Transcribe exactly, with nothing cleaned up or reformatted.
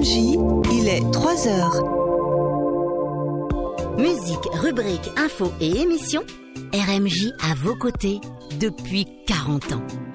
M J, il est trois heures. Musique, rubrique, info et émission, R M J à vos côtés depuis quarante ans.